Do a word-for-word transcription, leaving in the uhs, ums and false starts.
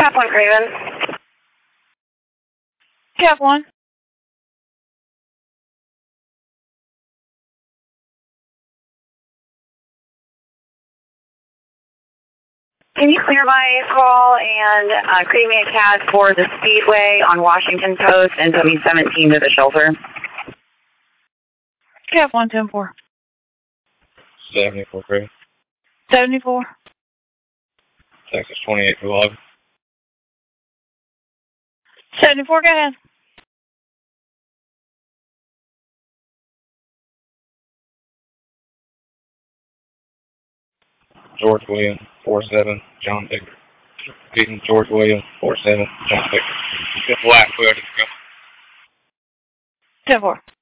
Cap one, Craven. Cap one. Can you clear my call and uh, create me a C A D for the Speedway on Washington Post and put me seventeen to the shelter? Cap one ten four. seventy-four, Craven. seventy-four. Texas twenty-eight for log. seventy-four, go ahead. George William, four seven, John Baker. Repeating, George William, four seven, John Baker. Just black, clear to go. ten four.